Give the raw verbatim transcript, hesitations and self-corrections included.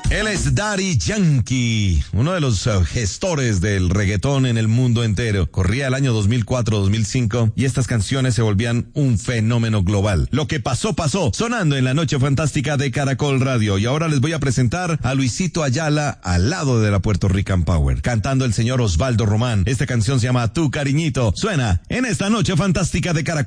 Él es Daddy Yankee, uno de los uh, gestores del reggaetón en el mundo entero. Corría el año dos mil cuatro dos mil cinco y estas canciones se volvían un fenómeno global. Lo que pasó, pasó, sonando en la noche fantástica de Caracol Radio. Y ahora les voy a presentar a Luisito Ayala al lado de la Puerto Rican Power, cantando el señor Osvaldo Román. Esta canción se llama Tu Cariñito. Suena en esta noche fantástica de Caracol.